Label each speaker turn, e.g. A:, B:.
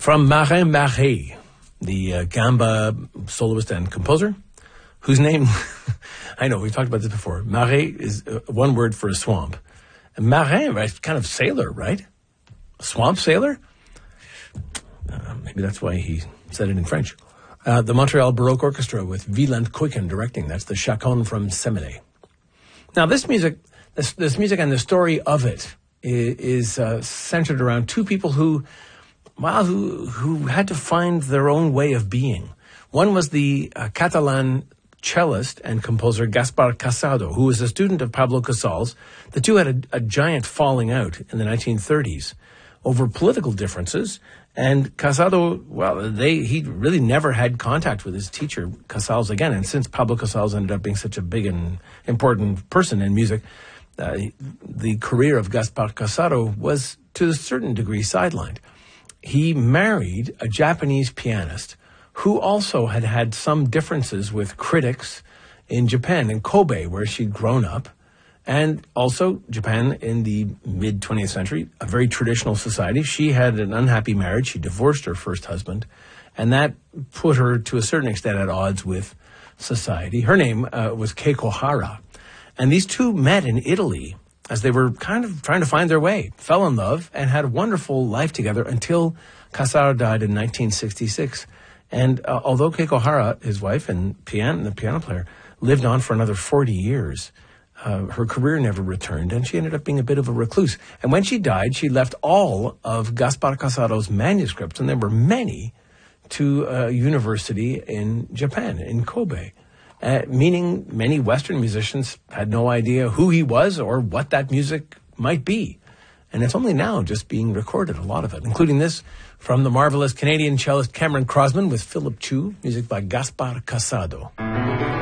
A: From Marin Marais, the gamba soloist and composer, whose name, I know, we've talked about this before. Marais is one word for a swamp. And marin, right, kind of sailor, right? A swamp sailor? Maybe that's why he said it in French. The Montreal Baroque Orchestra with Wieland Kuyken directing. That's the Chaconne from Semele. Now, this music and the story of it is centered around two people who had to find their own way of being. One was the Catalan cellist and composer Gaspar Casado, who was a student of Pablo Casals. The two had a giant falling out in the 1930s over political differences. And Casado, he really never had contact with his teacher, Casals, again. And since Pablo Casals ended up being such a big and important person in music, the career of Gaspar Casado was, to a certain degree, sidelined. He married a Japanese pianist who also had some differences with critics in Japan, in Kobe, where she'd grown up. And also Japan in the mid-20th century, a very traditional society. She had an unhappy marriage. She divorced her first husband. And that put her, to a certain extent, at odds with society. Her name was Keiko Hara. And these two met in Italy as they were kind of trying to find their way, fell in love, and had a wonderful life together until Casado died in 1966. And although Keiko Hara, his wife and the piano player, lived on for another 40 years, her career never returned, and she ended up being a bit of a recluse. And when she died, she left all of Gaspar Casado's manuscripts, and there were many, to a university in Japan, in Kobe, meaning many Western musicians had no idea who he was or what that music might be. And it's only now just being recorded, a lot of it, including this from the marvelous Canadian cellist Cameron Crosman with Philip Chu, music by Gaspar Casado.